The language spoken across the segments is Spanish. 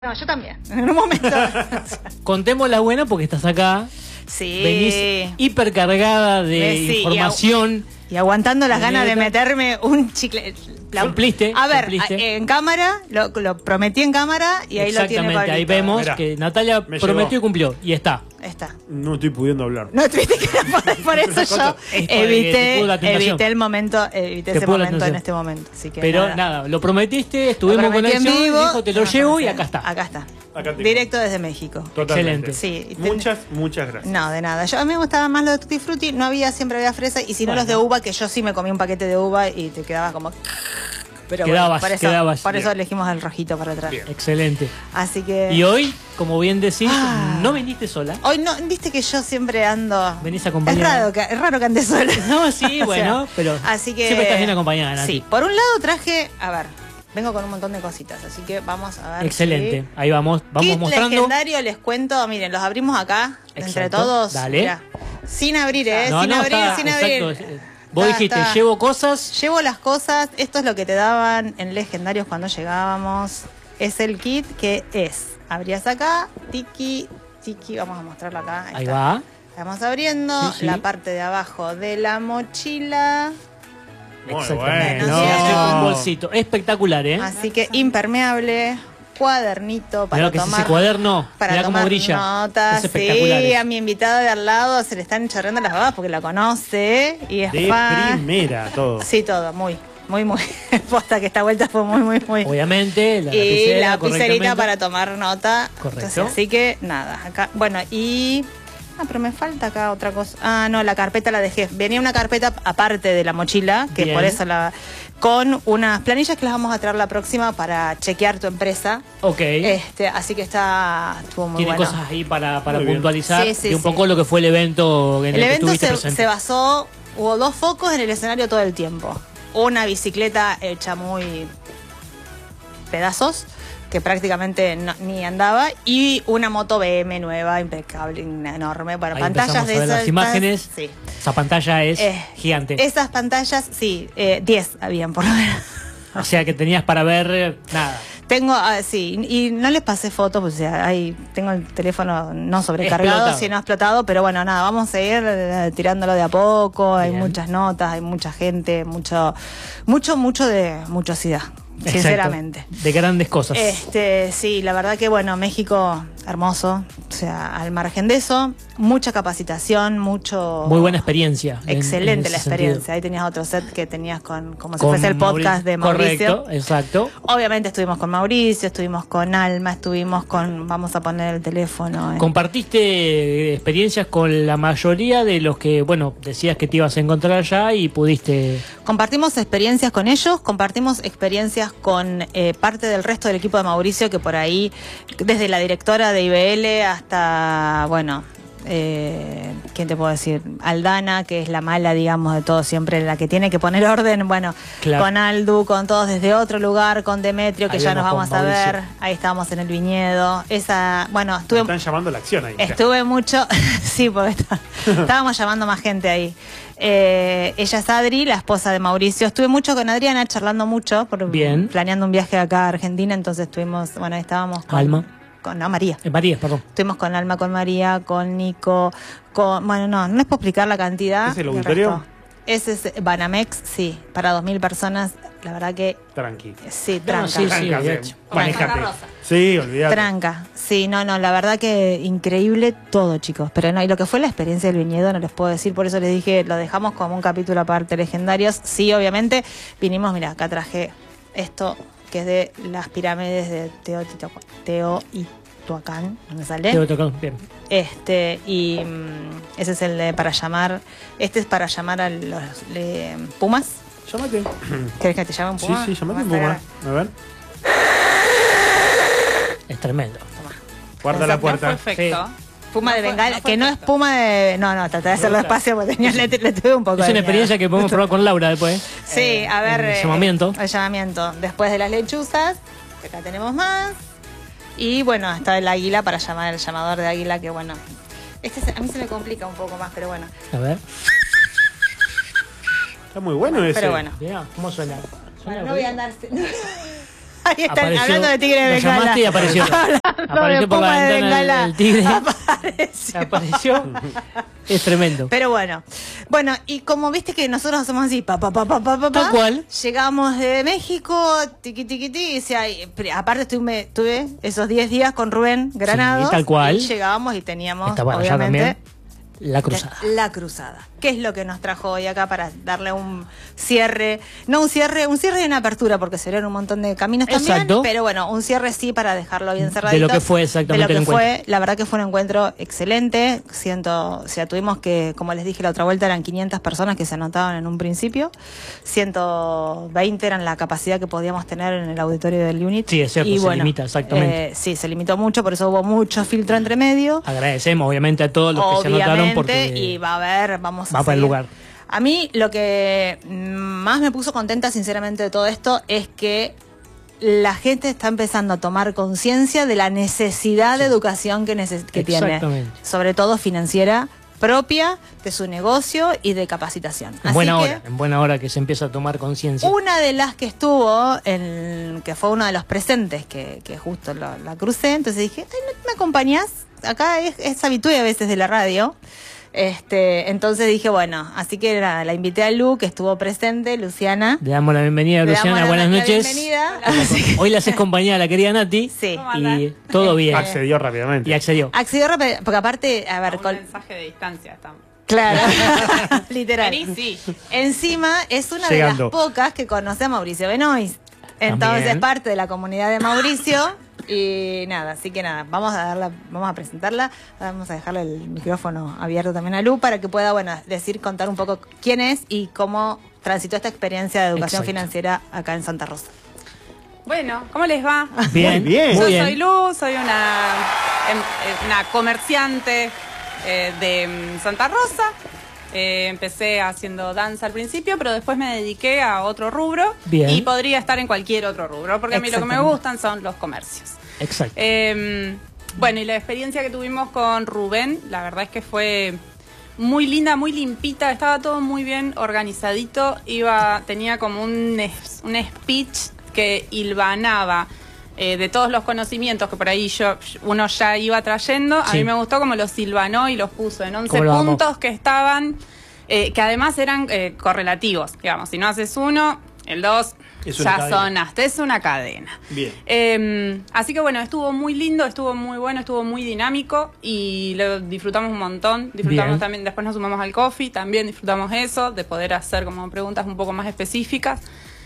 No, yo también, en un momento. Contemos la buena porque estás acá. Sí. Venís hipercargada de información. Y aguantando las ganas de meterme un chicle. Cumpliste. A ver, cumpliste. en cámara, lo prometí en cámara y ahí lo tiene Pablito. Exactamente, ahí vemos Mirá, que Natalia prometió y cumplió. Y está. Está. No estoy pudiendo hablar. No, tuviste que por eso yo evité el momento, evité ese momento en este momento. Así que pero nada, lo prometiste, estuvimos con en acción, vivo, dijo, te lo llevo y acá está. Acá está. Acá tengo. Directo desde México. Totalmente. Excelente. Sí. Muchas gracias. No, de nada. A mí me gustaba más lo de Tutti Frutti, no había, siempre había fresa, y si no los de uva, que yo sí me comí un paquete de uva y te quedaba como... Pero Quedabas. por eso elegimos el rojito para atrás. Bien. Excelente. Así que... Y hoy, como bien decís, no viniste sola. Hoy no, viste que yo siempre ando... Venís acompañada. Es raro que ande sola. No, sí, O bueno, sea, pero así que, siempre estás bien acompañada, Nati. Sí, por un lado traje, a ver, vengo con un montón de cositas, así que vamos a ver. Excelente. Ahí vamos Kit mostrando. legendario, les cuento, miren, los abrimos acá, entre Exacto. todos. Dale. Mirá, sin abrir, No, sin no, abrir, está, sin exacto. abrir. Vos dijiste, Está. llevo cosas. Llevo las cosas, esto es lo que te daban en legendarios cuando llegábamos. Es el kit que es, abrías acá, tiki, vamos a mostrarlo acá. Ahí está. va. Estamos abriendo Sí. la parte de abajo de la mochila. Muy Exactamente. bueno. No. Se hace un bolsito. Espectacular, ¿eh? Así que impermeable, cuadernito para Mirá que es tomar. ese cuaderno. Para Mirá cómo tomar brilla. notas, Es espectacular. sí, a mi invitada de al lado se le están chorreando las babas porque la conoce y es De fan. primera todo. Sí, todo, muy. Posta que esta vuelta fue muy. Obviamente, la Y lapicera, la pizzerita correctamente. para tomar nota. Correcto. Entonces, así que nada, acá. Bueno, y. Pero me falta acá otra cosa. No, la carpeta la dejé. Venía una carpeta aparte de la mochila, que Bien. por eso la. Con unas planillas que las vamos a traer la próxima para chequear tu empresa. Ok. Así que estuvo muy Tiene bueno. cosas ahí para Muy bien. puntualizar. Sí, y un poco lo que fue el evento en El el que evento estuviste presente. se basó, hubo 2 focos en el escenario todo el tiempo. Una bicicleta hecha muy pedazos, que prácticamente ni andaba, y una moto BM nueva, impecable, enorme. Bueno, Ahí pantallas empezamos de a ver esas. las imágenes. Sí. Esa pantalla es gigante. Esas pantallas, sí, 10 habían por lo menos. O sea que tenías para ver nada. Tengo, sí, y no les pasé fotos, pues, o sea, ahí tengo el teléfono no sobrecargado, Explotado. sino explotado, pero bueno, nada, vamos a ir tirándolo de a poco, hay Bien. muchas notas, hay mucha gente, mucho de muchosidad, Exacto. sinceramente. De grandes cosas. Sí, la verdad que bueno, México hermoso, o sea, al margen de eso, mucha capacitación, mucho... Muy buena experiencia. Excelente en la ese experiencia. sentido. Ahí tenías otro set que tenías como si Con fuese el podcast de Mauricio. Correcto, exacto. Obviamente estuvimos con Mauricio, estuvimos con Alma, estuvimos con... Vamos a poner el teléfono. Compartiste experiencias con la mayoría de los que, bueno, decías que te ibas a encontrar allá y pudiste... Compartimos experiencias con ellos, compartimos experiencias con parte del resto del equipo de Mauricio, que por ahí, desde la directora de IBL hasta, bueno... ¿quién te puedo decir? Aldana, que es la mala, digamos, de todo, siempre la que tiene que poner orden, bueno, Claro. con Aldu, con todos desde otro lugar, con Demetrio, que Ahí ya nos vamos vamos con a ver, Mauricio. ahí estábamos en el viñedo, bueno, Me están llamando a la acción ahí. mirá. estuve mucho, sí, porque estábamos llamando más gente ahí. Ella es Adri, la esposa de Mauricio. Estuve mucho con Adriana, charlando mucho, Bien. planeando un viaje acá a Argentina, entonces estuvimos, bueno, ahí estábamos con... Alma. No, María. María, perdón. Estuvimos con Alma, con María, con Nico, bueno, no les puedo explicar la cantidad. ¿Es el y auditorio? resto. Ese es Banamex, sí, para 2.000 personas, la verdad que Tranqui. sí, No, tranca. sí, Tranca, olvidate. sí. Manejate. Sí, olvídate. Tranca, sí, no, la verdad que increíble todo, chicos. Pero no, y lo que fue la experiencia del viñedo no les puedo decir, por eso les dije, lo dejamos como un capítulo aparte, legendarios. Sí, obviamente, vinimos, mira, acá traje esto, que es de las pirámides de Teotihuacán, ¿no me sale? Te tocó, bien. Y ese es el de para llamar, este es para llamar a los pumas. Llámate. ¿Querés que te llame un Sí, puma? sí, llámate un Vamos a puma. A ver. Es tremendo. Guarda la puerta. Perfecto. Puma de No fue- Bengala, no fue que no es perfecto. puma de... No, traté de hacerlo despacio porque le tuve un poco Es de una experiencia miedo. que podemos probar con Laura después. Sí, a ver... el llamamiento. El llamamiento. Después de las lechuzas, que acá tenemos más. Y bueno, está el águila para llamar, el llamador de águila, que bueno... a mí se me complica un poco más, pero bueno. A ver. Está muy bueno ese. Pero bueno. Mirá, ¿cómo suena? Suena No voy a bien. andar... Ahí están hablando de tigre de Lo Bengala. llamaste y apareció. Apareció por la ventana el tigre. Apareció. Es tremendo. Pero bueno, y como viste que nosotros hacemos así, Tal cual. llegamos de México, tiqui, y decía, aparte estuve esos 10 días con Rubén Granados. Sí, tal cual. Y llegábamos y teníamos, Estaba allá obviamente, también. La cruzada. La cruzada. ¿Qué es lo que nos trajo hoy acá para darle un cierre? No un cierre y una apertura, porque se abrieron un montón de caminos también. Exacto. Pero bueno, un cierre sí para dejarlo bien cerradito. De lo que fue exactamente el encuentro. La verdad que fue un encuentro excelente. Tuvimos que, como les dije la otra vuelta, eran 500 personas que se anotaban en un principio. 120 eran la capacidad que podíamos tener en el auditorio del UNIT. Sí, es cierto, se limita, exactamente. Sí, se limitó mucho, por eso hubo mucho filtro entre medio. Agradecemos, obviamente, a todos los que se anotaron porque y va vamos a va para el lugar. A mí lo que más me puso contenta, sinceramente, de todo esto es que la gente está empezando a tomar conciencia de la necesidad de educación que tiene, sobre todo financiera, propia de su negocio y de capacitación. En buena hora que se empieza a tomar conciencia. Una de las que estuvo, que fue uno de los presentes, que justo la crucé, entonces dije, ¿no me acompañás? Acá es habitué a veces de la radio. Entonces dije, bueno, así que la invité a Lu, que estuvo presente, Luciana. Le damos la bienvenida a Luciana, buenas noches. Hoy la haces compañía a la querida Nati. Sí. Y todo bien. Accedió rápidamente. Y accedió rápido, porque aparte, a ver, con mensaje de distancia estamos. Claro, literal. Sí. Encima es una de las pocas que conoce a Mauricio Benoist. Entonces es parte de la comunidad de Mauricio. Y nada, así que nada, vamos a presentarla, vamos a dejarle el micrófono abierto también a Lu para que pueda, contar un poco quién es y cómo transitó esta experiencia de educación financiera acá en Santa Rosa. Bueno, ¿cómo les va? Bien, bien. Yo soy Lu, soy una comerciante de Santa Rosa. Empecé haciendo danza al principio, pero después me dediqué a otro rubro. Bien. Y podría estar en cualquier otro rubro, porque a mí lo que me gustan son los comercios. Exacto. Y la experiencia que tuvimos con Rubén, la verdad es que fue muy linda, muy limpita, estaba todo muy bien organizadito, tenía como un speech que hilvanaba de todos los conocimientos que por ahí uno ya iba trayendo. A mí me gustó como los hilvanó y los puso en 11 puntos que estaban, que además eran correlativos, digamos, si no haces uno, el 2 ya sonaste, es una cadena. Bien. Así que bueno, estuvo muy lindo, estuvo muy bueno, estuvo muy dinámico y lo disfrutamos un montón. Disfrutamos también, después nos sumamos al coffee, también disfrutamos eso, de poder hacer como preguntas un poco más específicas.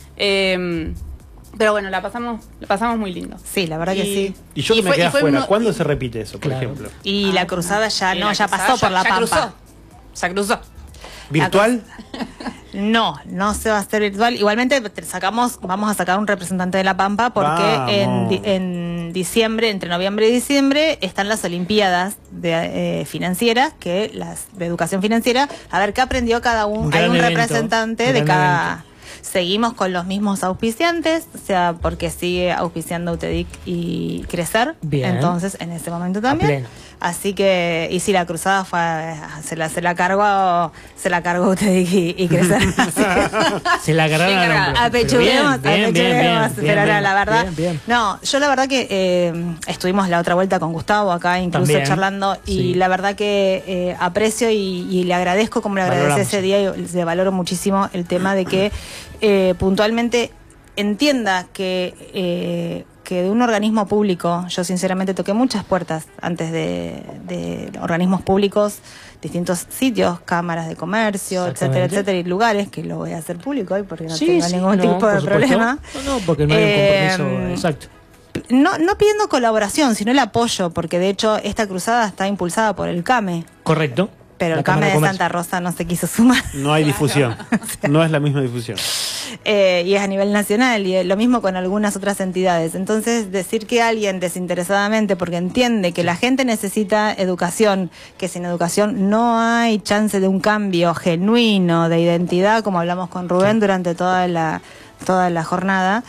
Pero bueno, la pasamos muy lindo. Sí, la verdad que sí. Y yo que me quedé afuera, ¿cuándo se repite eso, por ejemplo? Y la cruzada ya pasó por la Pampa. Ya cruzó. ¿Virtual? No se va a hacer virtual. Igualmente vamos a sacar un representante de La Pampa porque en diciembre, entre noviembre y diciembre, están las Olimpiadas financieras, de educación financiera. A ver qué aprendió cada uno. Hay un representante de cada... Seguimos con los mismos auspiciantes, porque sigue auspiciando UTEDIC y Crecer. Bien. Entonces, en ese momento también. Así que, y si la cruzada se la cargó UTEDIC y Crecer. Se la cargaron. Apechuguemos, pero la verdad. Bien. No, yo la verdad que estuvimos la otra vuelta con Gustavo acá, incluso también, charlando, y la verdad que aprecio y le agradezco como le agradecí ese día, y le valoro muchísimo el tema de que puntualmente entienda que de un organismo público, yo sinceramente toqué muchas puertas antes de organismos públicos, distintos sitios, cámaras de comercio, etcétera, y lugares, que lo voy a hacer público hoy porque no tengo ningún tipo de problema. No, porque no hay un compromiso exacto. No pidiendo colaboración, sino el apoyo, porque de hecho esta cruzada está impulsada por el CAME. Correcto. Pero el CAME de Santa Rosa no se quiso sumar. No hay difusión, no es la misma difusión. Y es a nivel nacional, y lo mismo con algunas otras entidades. Entonces, decir que alguien desinteresadamente, porque entiende que la gente necesita educación, que sin educación no hay chance de un cambio genuino de identidad, como hablamos con Rubén durante toda la jornada.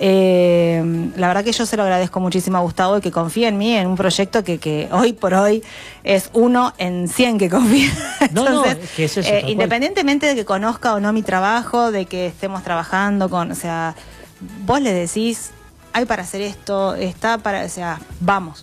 La verdad que yo se lo agradezco muchísimo a Gustavo y que confíe en mí, en un proyecto que hoy por hoy es 1 en 100 que confía. Entonces, ¿qué es eso, independientemente de que conozca o no mi trabajo, de que estemos trabajando vos le decís hay para hacer esto, está para, o sea, vamos.